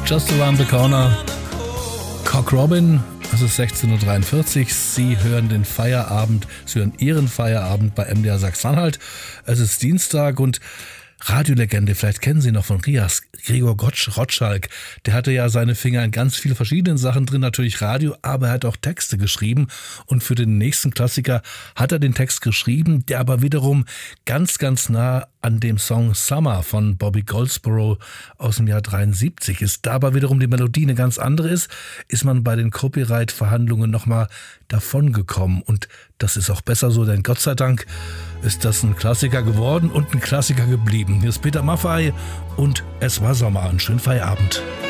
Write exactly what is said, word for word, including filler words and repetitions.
Just Around the Corner. Cock Robin, es ist sechzehn Uhr dreiundvierzig. Sie hören den Feierabend, Sie hören Ihren Feierabend bei M D R Sachsen-Anhalt. Es ist Dienstag und Radiolegende, vielleicht kennen Sie noch von Rias, Gregor Gottsch, Rotschalk. Der hatte ja seine Finger in ganz vielen verschiedenen Sachen drin, natürlich Radio, aber er hat auch Texte geschrieben. Und für den nächsten Klassiker hat er den Text geschrieben, der aber wiederum ganz, ganz nah an dem Song Summer von Bobby Goldsboro aus dem Jahr dreiundsiebzig ist. Da aber wiederum die Melodie eine ganz andere ist, ist man bei den Copyright-Verhandlungen nochmal davon gekommen. Und das ist auch besser so, denn Gott sei Dank ist das ein Klassiker geworden und ein Klassiker geblieben. Hier ist Peter Maffay und es war Sommer. Einen schönen Feierabend.